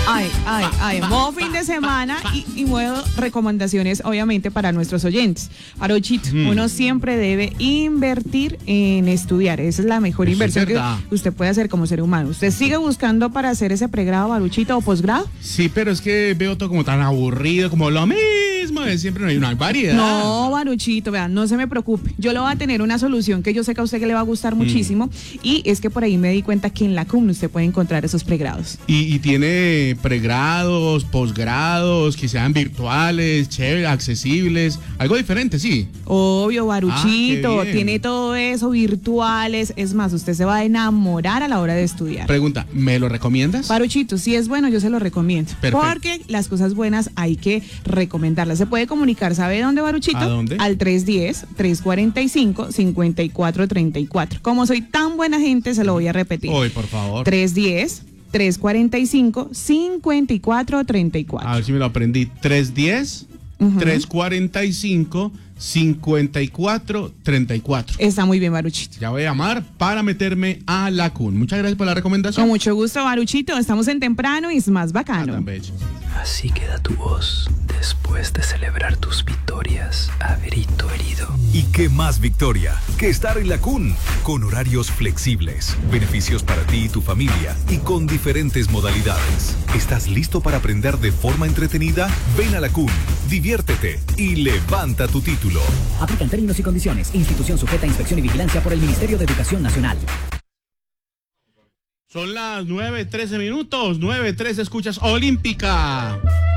Modo fin de semana y modo recomendaciones, obviamente, para nuestros oyentes. Arochito, uno siempre debe invertir en estudiar. Esa es la mejor inversión que usted puede hacer como ser humano. ¿Usted sigue buscando para hacer ese pregrado, Baruchito, o posgrado? Sí, pero es que veo todo como tan aburrido, como lo mismo de siempre, no hay una variedad. No, Baruchito, vean, no se me preocupe. Yo le voy a tener una solución que yo sé que a usted que le va a gustar muchísimo, y es que por ahí me di cuenta que en la CUM usted puede encontrar esos pregrados. Y tiene pregrados, posgrados, que sean virtuales, chévere, accesibles, algo diferente, sí. Obvio, Baruchito, tiene todo eso, virtuales. Es más, usted se va a enamorar a la hora de estudiar. Pregunta, ¿me lo recomiendas? Baruchito, si es bueno, yo se lo recomiendo. Perfecto. Porque las cosas buenas hay que recomendarlas. Se puede comunicar, ¿sabe dónde, Baruchito? ¿A dónde? Al 310-345-5434. Como soy tan buena gente, se lo voy a repetir. Uy, por favor. 310-345-5434. A ver si me lo aprendí. 310-345-5434. Está muy bien, Baruchito. Ya voy a llamar para meterme a la CUN. Muchas gracias por la recomendación. Con mucho gusto, Baruchito. Estamos en temprano y es más bacano. Tan bello. Así queda tu voz después de celebrar tus victorias a grito herido. ¿Y qué más victoria que estar en la CUN? Con horarios flexibles, beneficios para ti y tu familia y con diferentes modalidades. ¿Estás listo para aprender de forma entretenida? Ven a la CUN, diviértete y levanta tu título. Aplican términos y condiciones. Institución sujeta a inspección y vigilancia por el Ministerio de Educación Nacional. Son las 9:13 minutos. 9:13, escuchas Olímpica.